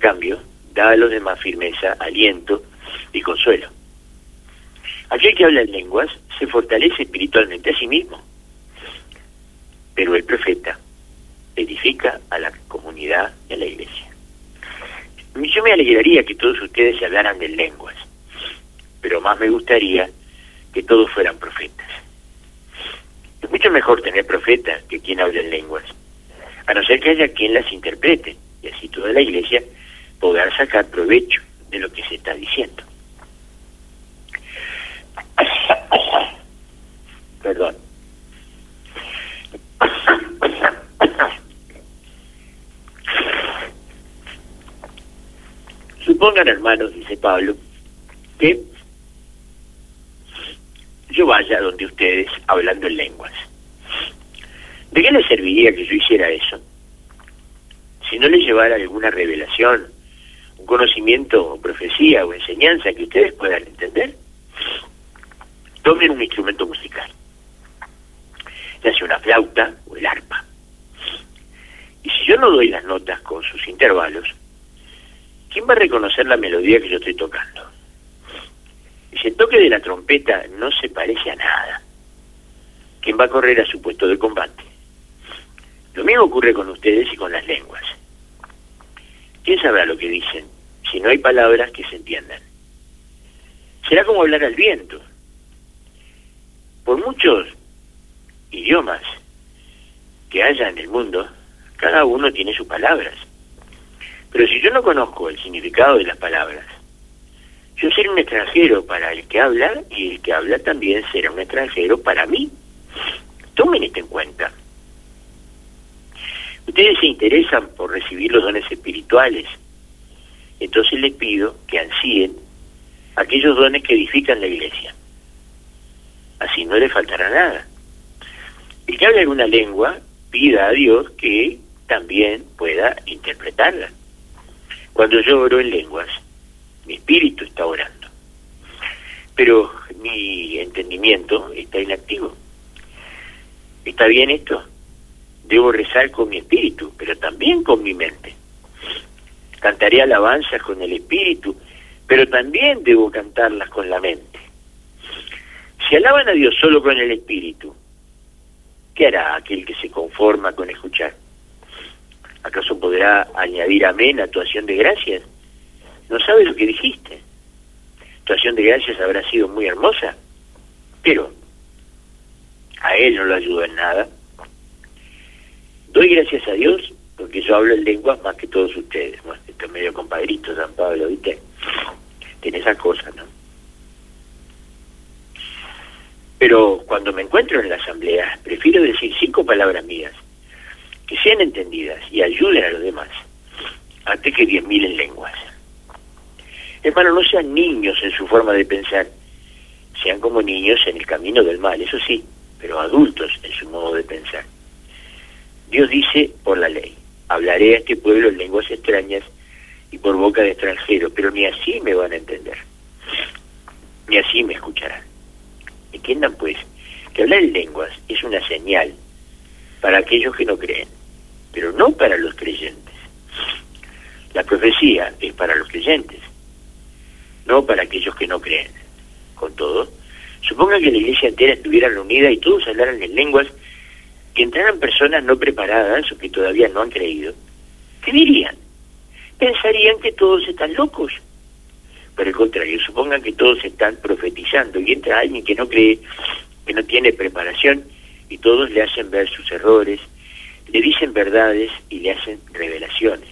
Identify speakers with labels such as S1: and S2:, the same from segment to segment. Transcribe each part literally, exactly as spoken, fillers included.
S1: cambio, da a los demás firmeza, aliento y consuelo. Aquel que habla en lenguas se fortalece espiritualmente a sí mismo, pero el profeta edifica a la comunidad y a la iglesia. Yo me alegraría que todos ustedes se hablaran de lenguas, pero más me gustaría que todos fueran profetas. Es mucho mejor tener profetas que quien hable en lenguas, a no ser que haya quien las interprete, y así toda la iglesia podrá sacar provecho de lo que se está diciendo. Perdón. Supongan, hermanos, dice Pablo, que yo vaya donde ustedes hablando en lenguas. ¿De qué les serviría que yo hiciera eso? Si no les llevara alguna revelación, un conocimiento, o profecía, o enseñanza que ustedes puedan entender. Tomen un instrumento musical, ya sea una flauta o el arpa. Y si yo no doy las notas con sus intervalos, ¿quién va a reconocer la melodía que yo estoy tocando? Y si el toque de la trompeta no se parece a nada, ¿quién va a correr a su puesto de combate? Lo mismo ocurre con ustedes y con las lenguas. ¿Quién sabrá lo que dicen si no hay palabras que se entiendan? Será como hablar al viento. Por muchos idiomas que haya en el mundo, cada uno tiene sus palabras. Pero si yo no conozco el significado de las palabras, yo seré un extranjero para el que habla, y el que habla también será un extranjero para mí. Tomen esto en cuenta. Ustedes se interesan por recibir los dones espirituales, entonces les pido que ansíen aquellos dones que edifican la iglesia. Así no le faltará nada. El que hable alguna lengua, pida a Dios que también pueda interpretarla. Cuando yo oro en lenguas, mi espíritu está orando, pero mi entendimiento está inactivo. ¿Está bien esto? Debo rezar con mi espíritu, pero también con mi mente. Cantaré alabanzas con el espíritu, pero también debo cantarlas con la mente. Si alaban a Dios solo con el espíritu, ¿qué hará aquel que se conforma con escuchar? ¿Acaso podrá añadir amén a tu acción de gracias? ¿No sabes lo que dijiste? Tu acción de gracias habrá sido muy hermosa, pero a él no lo ayuda en nada. Doy gracias a Dios porque yo hablo en lenguas más que todos ustedes. Bueno, esto es medio compadrito, San Pablo, ¿viste? Tiene esas cosas, ¿no? Pero cuando me encuentro en la asamblea, prefiero decir cinco palabras mías que sean entendidas y ayuden a los demás, antes que diez mil en lenguas. Hermano, no sean niños en su forma de pensar, sean como niños en el camino del mal, eso sí, pero adultos en su modo de pensar. Dios dice por la ley, hablaré a este pueblo en lenguas extrañas y por boca de extranjeros, pero ni así me van a entender, ni así me escucharán. Entiendan pues que hablar en lenguas es una señal para aquellos que no creen, pero no para los creyentes. La profecía es para los creyentes, no para aquellos que no creen. Con todo, suponga que la iglesia entera estuviera reunida y todos hablaran en lenguas, que entraran personas no preparadas o que todavía no han creído. ¿Qué dirían? Pensarían que todos están locos. Por el contrario, supongan que todos están profetizando y entra alguien que no cree, que no tiene preparación, y todos le hacen ver sus errores, le dicen verdades y le hacen revelaciones.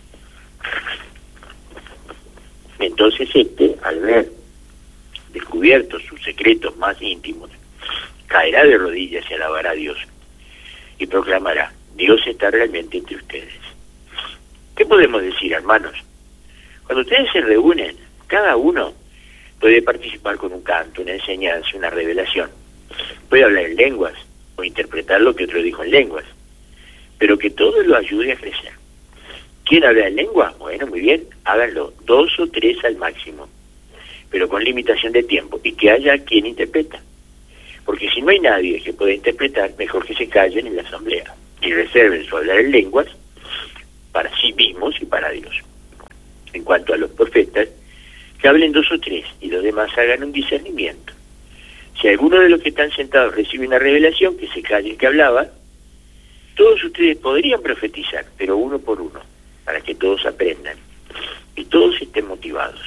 S1: Entonces este, al ver descubiertos sus secretos más íntimos, caerá de rodillas y alabará a Dios y proclamará: Dios está realmente entre ustedes. ¿Qué podemos decir, hermanos? Cuando ustedes se reúnen, cada uno puede participar con un canto, una enseñanza, una revelación. Puede hablar en lenguas o interpretar lo que otro dijo en lenguas, pero que todo lo ayude a crecer. ¿Quién habla en lengua? Bueno, muy bien, háganlo, dos o tres al máximo, pero con limitación de tiempo, y que haya quien interpreta. Porque si no hay nadie que pueda interpretar, mejor que se callen en la asamblea y reserven su hablar en lenguas para sí mismos y para Dios. en cuanto a los profetas, que hablen dos o tres y los demás hagan un discernimiento. Si alguno de los que están sentados recibe una revelación, que se calle el que hablaba. Todos ustedes podrían profetizar, pero uno por uno, para que todos aprendan y todos estén motivados.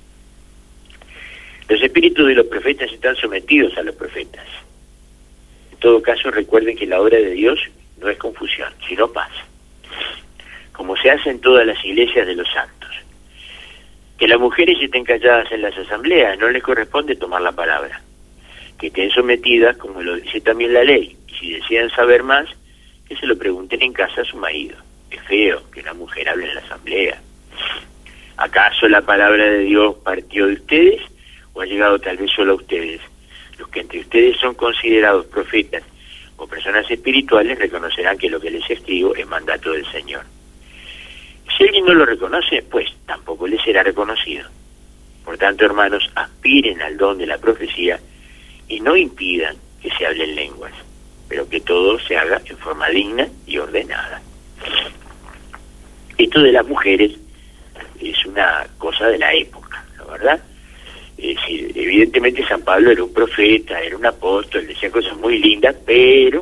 S1: Los espíritus de los profetas están sometidos a los profetas. En todo caso, recuerden que la obra de Dios no es confusión, sino paz, como se hace en todas las iglesias de los santos. Que las mujeres estén calladas en las asambleas, no les corresponde tomar la palabra. Que estén sometidas, como lo dice también la ley, y si desean saber más, que se lo pregunten en casa a su marido. Es feo que una mujer hable en la asamblea. ¿Acaso la palabra de Dios partió de ustedes o ha llegado tal vez solo a ustedes? Los que entre ustedes son considerados profetas o personas espirituales reconocerán que lo que les escribo es mandato del Señor. Si alguien no lo reconoce, pues tampoco le será reconocido. Por tanto, hermanos, aspiren al don de la profecía y no impidan que se hablen lenguas, pero que todo se haga en forma digna y ordenada. Esto de las mujeres es una cosa de la época, ¿no, verdad? Es decir, evidentemente San Pablo era un profeta, era un apóstol, decía cosas muy lindas, pero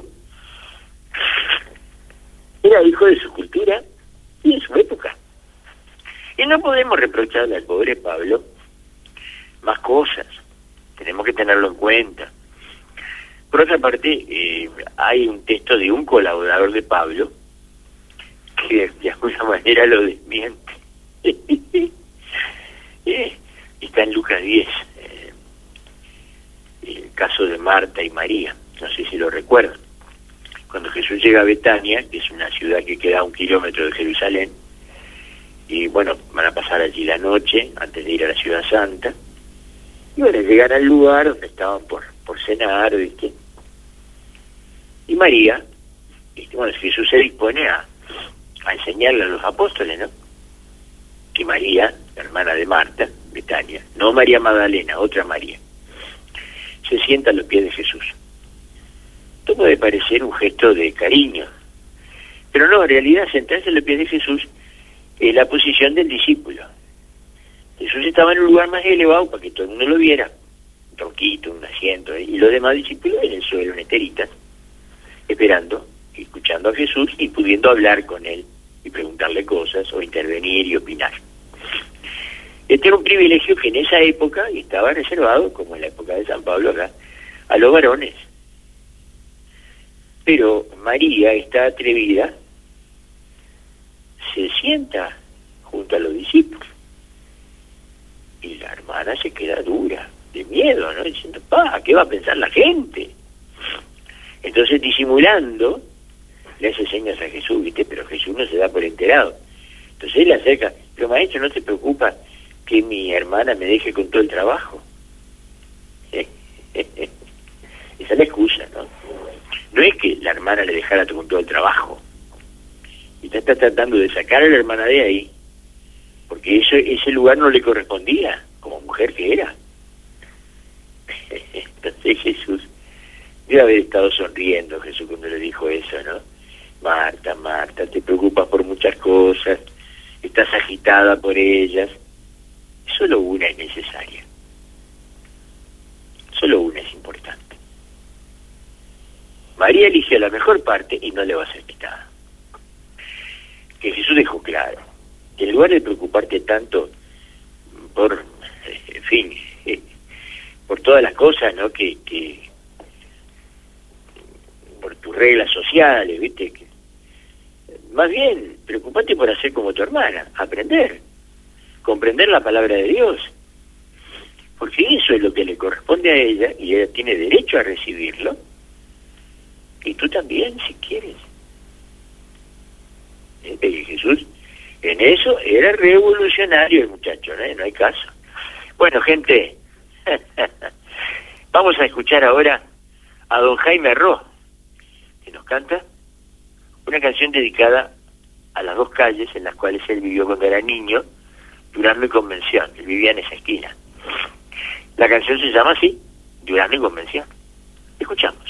S1: era hijo de su cultura y de su época. Y no podemos reprocharle al pobre Pablo más cosas, tenemos que tenerlo en cuenta. Por otra parte, eh, hay un texto de un colaborador de Pablo que de alguna manera lo desmiente. eh, está en Lucas diez, eh, el caso de Marta y María, no sé si lo recuerdan. Cuando Jesús llega a Betania, que es una ciudad que queda a un kilómetro de Jerusalén, y bueno, van a pasar allí la noche antes de ir a la ciudad santa, y van a llegar al lugar donde estaban por, por cenar, ¿viste? Y María, ¿viste? Bueno, Jesús se dispone a, a enseñarle a los apóstoles, ¿no? Que María, la hermana de Marta, Betania, no María Magdalena, otra María, se sienta a los pies de Jesús. Esto puede parecer un gesto de cariño, pero no, en realidad sentarse a los pies de Jesús es la posición del discípulo. Jesús estaba en un lugar más elevado para que todo el mundo lo viera, un tronquito, un asiento, ¿eh? Y los demás discípulos en el suelo, en esteritas, esperando, escuchando a Jesús y pudiendo hablar con él y preguntarle cosas o intervenir y opinar. Este era un privilegio que en esa época estaba reservado, como en la época de San Pablo acá, a los varones. Pero María, esta atrevida, se sienta junto a los discípulos. Y la hermana se queda dura, de miedo, ¿no? Diciendo, pa, ¿qué va a pensar la gente? Entonces, disimulando, le hace señas a Jesús, ¿viste? Pero Jesús no se da por enterado. Entonces él le acerca, pero maestro, ¿no te preocupa que mi hermana me deje con todo el trabajo? Esa es la excusa, ¿no? No es que la hermana le dejara con todo el trabajo. Y está tratando de sacar a la hermana de ahí, porque eso, ese lugar no le correspondía, como mujer que era. Entonces Jesús debe haber estado sonriendo, Jesús, cuando le dijo eso, ¿no? Marta, Marta, te preocupas por muchas cosas, estás agitada por ellas. Solo una es necesaria. Solo una es importante. María eligió la mejor parte y no le va a ser quitada. Que Jesús dejó claro que en lugar de preocuparte tanto por, en fin, por todas las cosas, ¿no? Que, que por tus reglas sociales, ¿viste? Que, más bien, preocupate por hacer como tu hermana, aprender, comprender la palabra de Dios, porque eso es lo que le corresponde a ella y ella tiene derecho a recibirlo, y tú también, si quieres. ¿Eh? Jesús en eso era revolucionario el muchacho, ¿no? No hay caso. Bueno, gente, vamos a escuchar ahora a don Jaime Ross, que nos canta una canción dedicada a las dos calles en las cuales él vivió cuando era niño, Durazno y Convención. Él vivía en esa esquina. La canción se llama así, Durazno y Convención. Escuchamos.